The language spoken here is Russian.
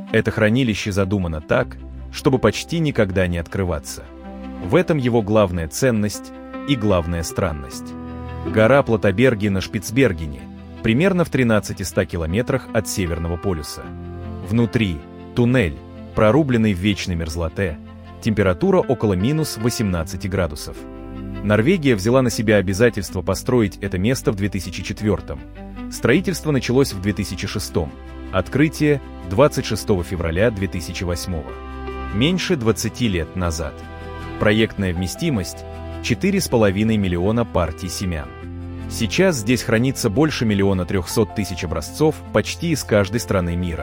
Это хранилище задумано так, чтобы почти никогда не открываться. В этом его главная ценность и главная странность. Гора Платаберги на Шпицбергене, примерно в 1300 километрах от Северного полюса. Внутри – туннель, прорубленный в вечной мерзлоте, температура около минус 18 градусов. Норвегия взяла на себя обязательство построить это место в 2004. Строительство началось в 2006. Открытие – 26 февраля 2008. Меньше 20 лет назад. Проектная вместимость – 4,5 миллиона партий семян. Сейчас здесь хранится больше 1 300 000 образцов почти из каждой страны мира.